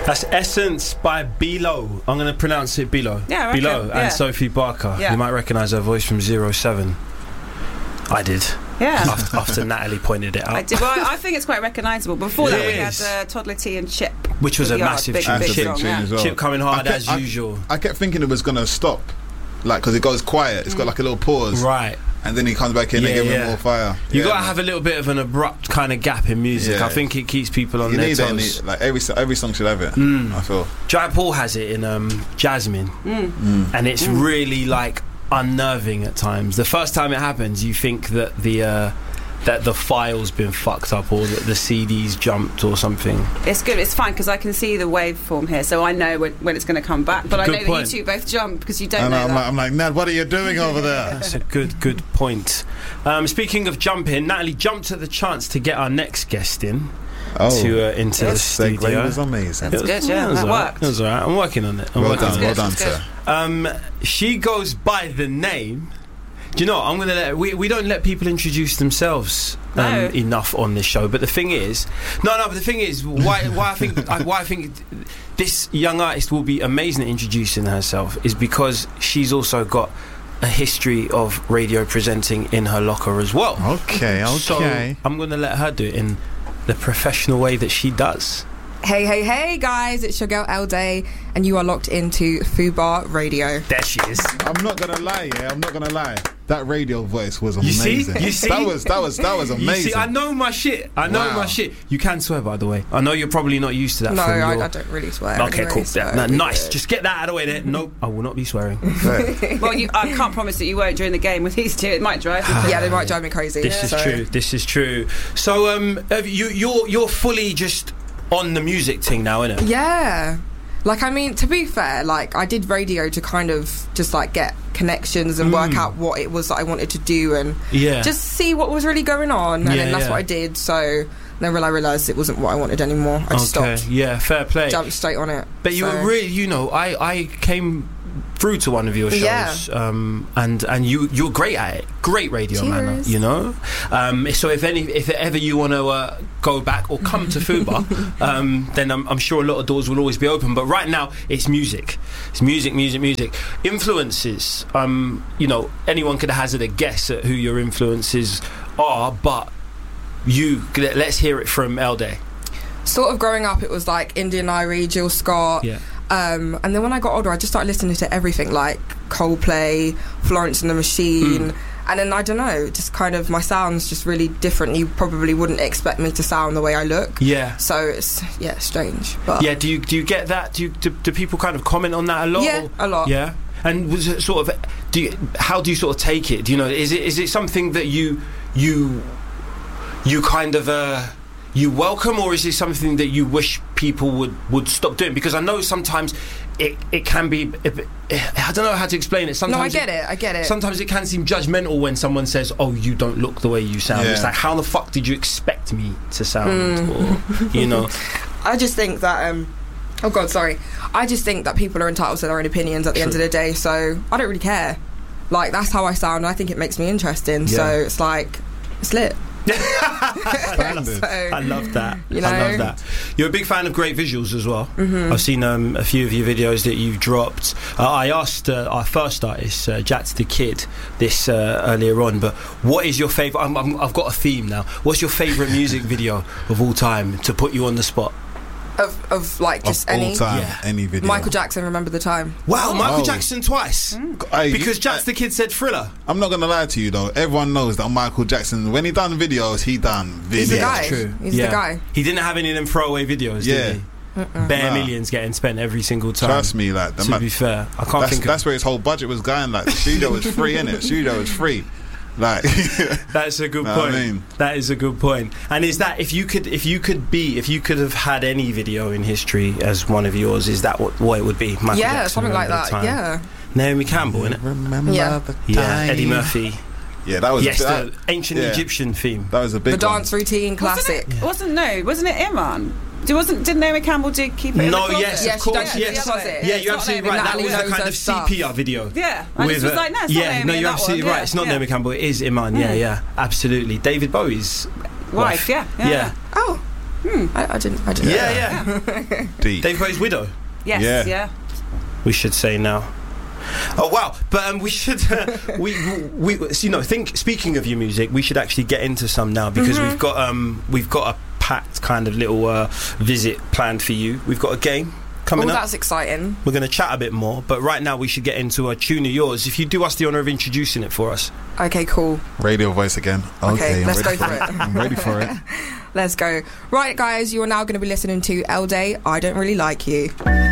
That's Essence by Bilo. I'm going to pronounce it Bilo. Yeah, Bilo and Sophie Barker. Yeah. You might recognise her voice from 07. I did. Yeah. After Natalie pointed it out. I did. Well, I think it's quite recognisable. Before that, we had Yes. Toddler T and Chip. Which was a massive big, tune. big Chip, song, yeah. as well. Chip coming hard as usual. I kept thinking it was gonna stop, like, because it goes quiet. It's got like a little pause, Right. and then he comes back in and gives him more fire. You got to have a little bit of an abrupt kind of gap in music. Yeah. I think it keeps people on You their need toes. it. Like every song should have it. I feel. Jai Paul has it in Jasmine, and it's really like unnerving at times. The first time it happens, you think that the file's been fucked up or that the CD's jumped or something. It's good. It's fine because I can see the waveform here, so I know when it's going to come back. But Good I know point. that you two both jump because you don't And know that. I'm like, Nad, what are you doing over there? That's a good point. Speaking of jumping, Natalie jumped at the chance to get our next guest in. Into the studio. Segue was amazing. That's good, yeah. That worked. It was alright. I'm working on it. Well done, That's good. sir. She goes by the name. Do you know what? I'm gonna let we don't let people introduce themselves enough on this show. But the thing is, but the thing is, why I think this young artist will be amazing at introducing herself is because she's also got a history of radio presenting in her locker as well. Okay. So I'm gonna let her do it in the professional way that she does. Hey guys, it's your girl L-Day and you are locked into Fubar Radio. There she is. I'm not gonna lie. That radio voice was amazing. You see? That was amazing. You see, I know my shit. My shit. You can swear, by the way. I know you're probably not used to that. No, from your... I don't really swear. Okay, anyway, cool. so Nice. good. Just get that out of the way there. Nope, I will not be swearing. Well, I can't promise that you won't during the game with these two. It might drive you. Yeah, they might drive me crazy. This is true. So, you're fully just on the music thing now, innit? Yeah. Like, I mean, to be fair, like, I did radio to kind of just, like, get connections and work out what it was that I wanted to do and just see what was really going on. And then that's what I did. So then I realised it wasn't what I wanted anymore. I just stopped. Yeah, fair play. Jumped straight on it. But you were really, I came through to one of your shows, and you're great at it. Great radio manner, you know. So if ever you want to go back or come to Fubar, then I'm sure a lot of doors will always be open. But right now, it's music. It's music. Influences. Anyone could hazard a guess at who your influences are, but let's hear it from L-Day. Sort of growing up, it was like Indian Irie, Jill Scott. Yeah. And then when I got older, I just started listening to everything, like Coldplay, Florence and the Machine, and then I don't know, just kind of my sound's just really different. You probably wouldn't expect me to sound the way I look. Yeah. So it's strange. But yeah. Do you get that? Do people kind of comment on that a lot? Yeah, a lot. Yeah. And was it sort of? How do you sort of take it? Do you know? Is it something that you kind of you welcome, or is it something that you wish people would stop doing? Because I know sometimes it can be I don't know how to explain it. Sometimes I get it. Sometimes it can seem judgmental when someone says, "Oh, you don't look the way you sound." Yeah. It's like, how the fuck did you expect me to sound? Or, I just think that oh god, sorry. I just think that people are entitled to their own opinions at the end of the day, so I don't really care. Like, that's how I sound. I think it makes me interesting. So it's like, it's lit. I love that. You know? I love that. You're a big fan of great visuals as well. I've seen a few of your videos that you've dropped. I asked our first artist, Jats the Kid, this earlier on, but what is your favourite? I've got a theme now. What's your favourite music video of all time to put you on the spot? Of like just of any all time, any video. Michael Jackson, Remember the Time. Wow, Michael Jackson twice. Because Jats the Kid said Thriller. I'm not gonna lie to you though. Everyone knows that Michael Jackson, when he done videos, he done videos. He's the guy. True. He's the guy. He didn't have any of them throwaway videos, did he? Bare millions getting spent every single time. Trust me, like to be fair, I can't think. That's where his whole budget was going. Like the studio was free, innit? Studio was free. Like that's a good point. I mean? That is a good point. And is that if you could have had any video in history as one of yours, is that what it would be? Michael Jackson, something like that. Yeah. Naomi Campbell, innit? Remember the time. Yeah, Eddie Murphy. Yeah, that was the ancient Egyptian theme. That was a big The dance routine classic. Wasn't it Iman? Didn't Naomi Campbell Keep It in the Closet? Yes, of course, yes. Yeah, you're absolutely right. That was a kind of sepia video. Yeah, I just was like, no, it's not Naomi. No, you're absolutely right. It's not Naomi Campbell. It is Iman. Yeah, absolutely. David Bowie's wife. Yeah. Oh. I didn't know. Yeah. Deep. David Bowie's widow. Yes, yeah. We should say now. Oh wow! But we should we speaking of your music, we should actually get into some now because we've got a packed kind of little visit planned for you. We've got a game coming up. That's exciting. We're going to chat a bit more, but right now we should get into a tune of yours. If you do us the honour of introducing it for us. Okay, cool. Radio voice again. Okay, let's go for it. I'm ready for it. Let's go. Right, guys, you are now going to be listening to L Day, I Don't Really Like You.